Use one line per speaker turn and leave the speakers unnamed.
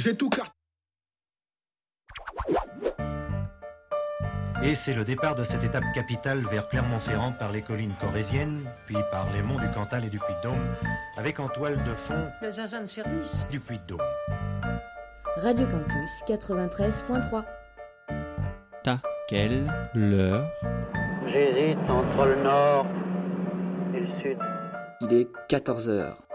J'ai tout cartonné.
Et c'est le départ de cette étape capitale vers Clermont-Ferrand par les collines corréziennes, puis par les monts du Cantal et du Puy-de-Dôme, avec en toile de fond
le zinzin de service
du Puy-de-Dôme.
Radio Campus 93.3.
Quelle l'heure?
J'hésite entre le nord et le sud.
Il est 14h.